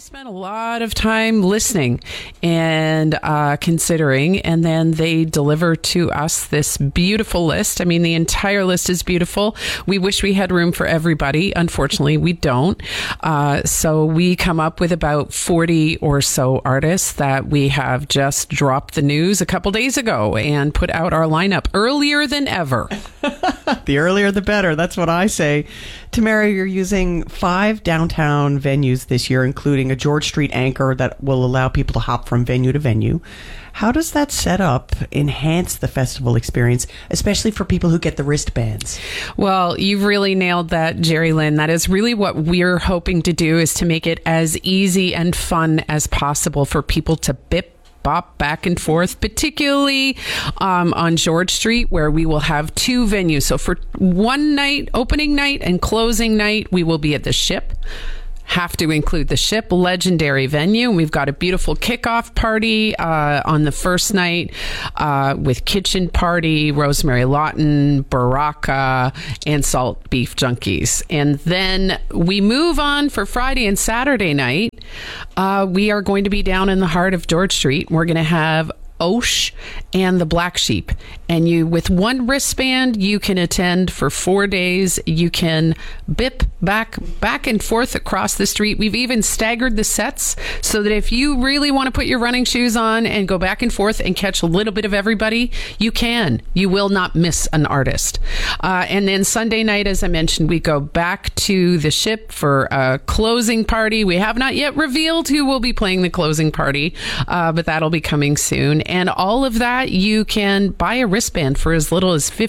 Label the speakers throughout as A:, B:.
A: spent a lot of time listening and considering, and then they deliver to us this beautiful list. I mean, the entire list is beautiful. We wish we had room for everybody. Unfortunately, we don't. So we come up with about 40 or so artists that we have just dropped the news a couple days ago and put out our lineup earlier than ever.
B: The earlier the better. That's what I say. Tamara, you're using 5 downtown venues this year, including a George Street anchor that will allow people to hop from venue to venue. How does that setup enhance the festival experience, especially for people who get the wristbands? Well,
A: you've really nailed that, Jerry Lynn. That is really what we're hoping to do, is to make it as easy and fun as possible for people to bop back and forth, particularly on George Street, where we will have 2 venues. So for one night, opening night and closing night, we will be at the Ship. Have to include the Ship, legendary venue. We've got a beautiful kickoff party on the first night with Kitchen Party, Rosemary Lawton, Baraka, and Salt Beef Junkies. And then we move on for Friday and Saturday night. We are going to be down in the heart of George Street. We're going to have Osh and the Black Sheep, and you, with one wristband, you can attend for 4 days. You can bip back and forth across the street. We've even staggered the sets so that if you really want to put your running shoes on and go back and forth and catch a little bit of everybody, you can. You will not miss an artist. And then Sunday night, as I mentioned, we go back to the Ship for a closing party. We have not yet revealed who will be playing the closing party, but that'll be coming soon. And all of that, you can buy a wristband for as little as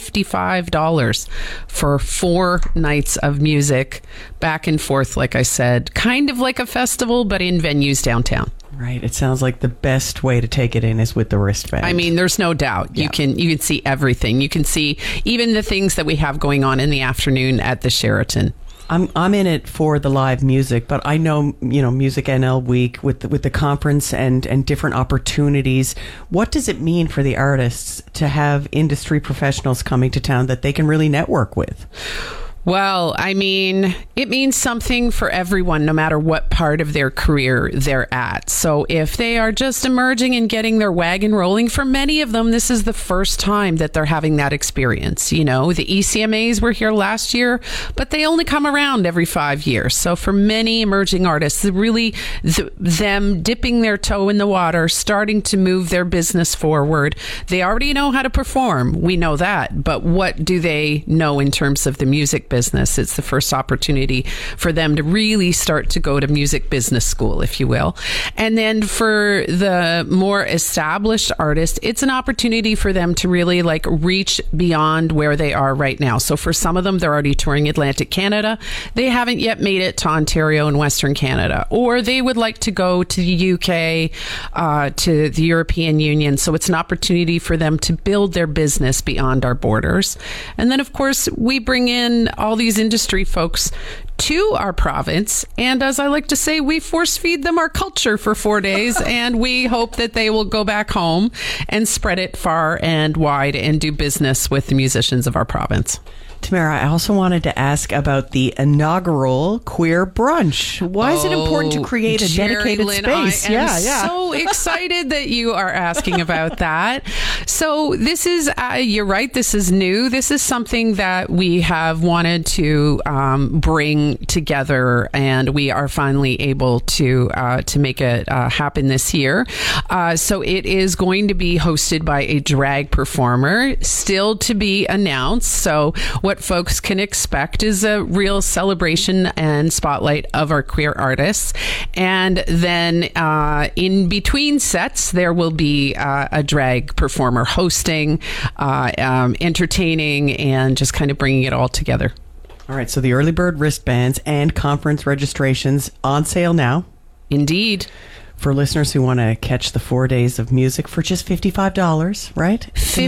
A: $55 for 4 nights of music, back and forth, like I said, kind of like a festival, but in venues downtown.
B: Right. It sounds like the best way to take it in is with the wristband.
A: I mean, there's no doubt. Yeah. You can see everything. You can see even the things that we have going on in the afternoon at the Sheraton.
B: I'm in it for the live music, but I know, Music NL Week with the conference and different opportunities. What does it mean for the artists to have industry professionals coming to town that they can really network with?
A: Well, I mean, it means something for everyone, no matter what part of their career they're at. So if they are just emerging and getting their wagon rolling, for many of them, this is the first time that they're having that experience. The ECMAs were here last year, but they only come around every 5 years. So for many emerging artists, really them dipping their toe in the water, starting to move their business forward. They already know how to perform. We know that. But what do they know in terms of the music business? It's the first opportunity for them to really start to go to music business school, if you will. And then for the more established artists, it's an opportunity for them to really reach beyond where they are right now. So for some of them, they're already touring Atlantic Canada. They haven't yet made it to Ontario and Western Canada, or they would like to go to the UK, to the European Union. So it's an opportunity for them to build their business beyond our borders. And then, of course, we bring in all these industry folks to our province, and as I like to say, we force feed them our culture for 4 days, and we hope that they will go back home and spread it far and wide and do business with the musicians of our province.
B: Tamara, I also wanted to ask about the inaugural Queer Brunch. Why is it important to create a dedicated space?
A: I am so excited that you are asking about that. So this is, you're right, this is new. This is something that we have wanted to bring together, and we are finally able to make it happen this year. So it is going to be hosted by a drag performer, still to be announced. So what folks can expect is a real celebration and spotlight of our queer artists. And then in between sets, there will be a drag performer hosting, entertaining, and just kind of bringing it all together.
B: All right, so the early bird wristbands and conference registrations on sale now.
A: Indeed.
B: For listeners who want to catch the 4 days of music for just $55, right?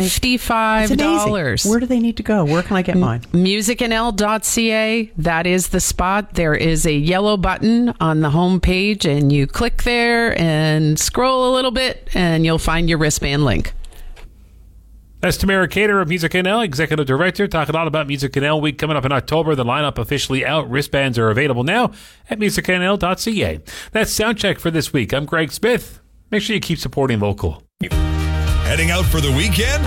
A: $55.
B: Where do they need to go? Where can I get mine?
A: musicnl.ca. That is the spot. There is a yellow button on the home page, and you click there and scroll a little bit, and you'll find your wristband link.
C: That's Tamara Cater of Music NL, Executive Director, talking all about Music NL Week coming up in October. The lineup officially out. Wristbands are available now at musicnl.ca. That's Soundcheck for this week. I'm Greg Smith. Make sure you keep supporting local.
D: Heading out for the weekend?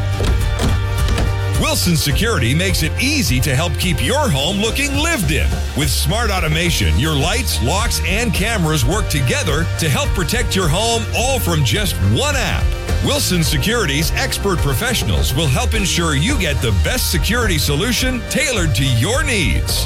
D: Wilson Security makes it easy to help keep your home looking lived in. With smart automation, your lights, locks, and cameras work together to help protect your home, all from just one app. Wilson Security's expert professionals will help ensure you get the best security solution tailored to your needs.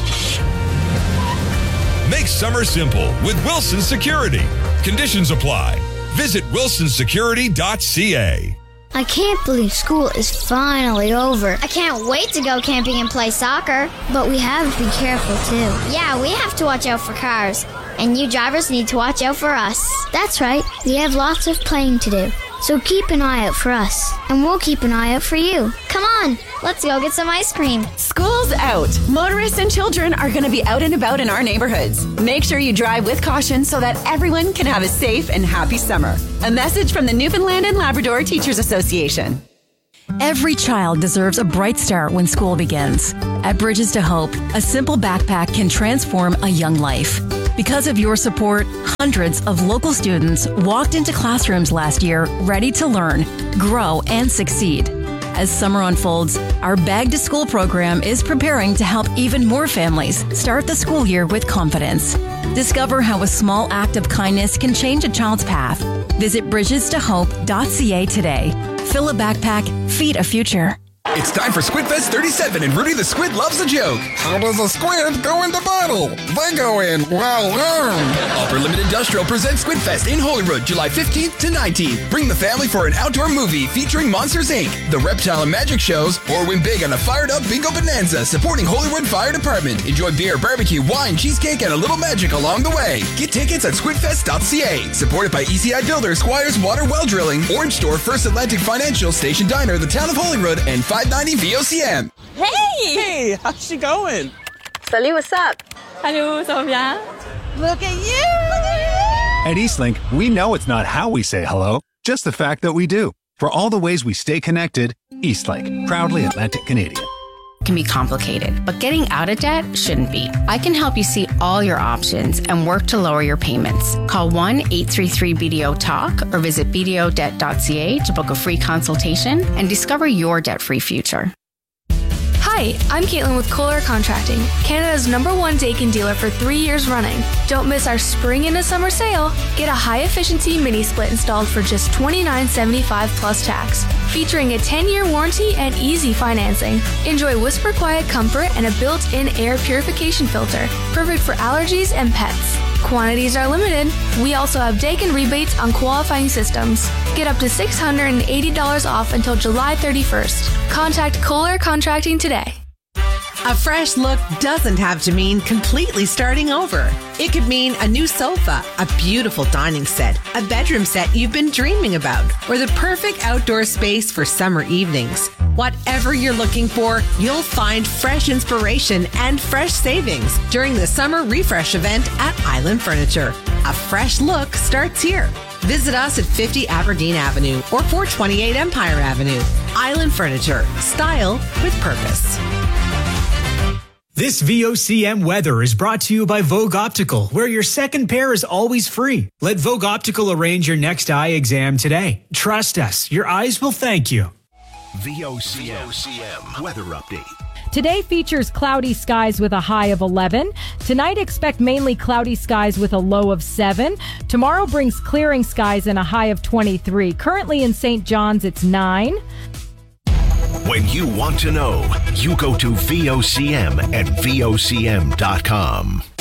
D: Make summer simple with Wilson Security. Conditions apply. Visit wilsonsecurity.ca.
E: I can't believe school is finally over. I can't wait to go camping and play soccer. But we have to be careful, too. Yeah, we have to watch out for cars. And you drivers need to watch out for us. That's right. We have lots of playing to do. So keep an eye out for us. And we'll keep an eye out for you. Come on, let's go get some ice cream.
F: School's out. Motorists and children are going to be out and about in our neighborhoods. Make sure you drive with caution so that everyone can have a safe and happy summer. A message from the Newfoundland and Labrador Teachers Association.
G: Every child deserves a bright start when school begins. At Bridges to Hope, a simple backpack can transform a young life. Because of your support, hundreds of local students walked into classrooms last year ready to learn, grow, and succeed. As summer unfolds, our Bag to School program is preparing to help even more families start the school year with confidence. Discover how a small act of kindness can change a child's path. Visit bridgestohope.ca today. Fill a backpack, feed a future.
H: It's time for Squidfest 37, and Rudy the Squid loves a joke. How does a squid go in the bottle? They go in, well, Upper Limit Industrial presents Squidfest in Holyrood, July 15th to 19th. Bring the family for an outdoor movie featuring Monsters, Inc., the Reptile and Magic shows, or win big on a fired-up bingo bonanza supporting Holyrood Fire Department. Enjoy beer, barbecue, wine, cheesecake, and a little magic along the way. Get tickets at squidfest.ca. Supported by ECI Builder, Squires Water Well Drilling, Orange Store, First Atlantic Financial, Station Diner, the Town of Holyrood, and 590 VOCM.
I: Hey, how's she going?
J: Salut, what's up?
K: Hello, ça va bien?
J: Look at you!
L: At Eastlink, we know it's not how we say hello, just the fact that we do. For all the ways we stay connected, Eastlink, proudly Atlantic Canadian.
M: Can be complicated, but getting out of debt shouldn't be. I can help you see all your options and work to lower your payments. Call 1-833-BDO-TALK or visit bdodebt.ca to book a free consultation and discover your debt-free future.
N: Hi, I'm Caitlin with Kohler Contracting, Canada's #1 Daikin dealer for 3 years running. Don't miss our spring into summer sale. Get a high-efficiency mini-split installed for just $29.75 plus tax, featuring a 10-year warranty and easy financing. Enjoy whisper quiet comfort and a built-in air purification filter, perfect for allergies and pets. Quantities are limited. We also have Daikin rebates on qualifying systems. Get up to $680 off until July 31st. Contact Kohler Contracting today.
O: A fresh look doesn't have to mean completely starting over. It could mean a new sofa, a beautiful dining set, a bedroom set you've been dreaming about, or the perfect outdoor space for summer evenings. Whatever you're looking for, you'll find fresh inspiration and fresh savings during the Summer Refresh event at Island Furniture. A fresh look starts here. Visit us at 50 Aberdeen Avenue or 428 Empire Avenue. Island Furniture. Style with purpose.
P: This VOCM weather is brought to you by Vogue Optical, where your second pair is always free. Let Vogue Optical arrange your next eye exam today. Trust us, your eyes will thank you.
Q: VOCM weather update.
R: Today features cloudy skies with a high of 11. Tonight, expect mainly cloudy skies with a low of 7. Tomorrow brings clearing skies and a high of 23. Currently in St. John's, it's 9.
Q: When you want to know, you go to VOCM at VOCM.com.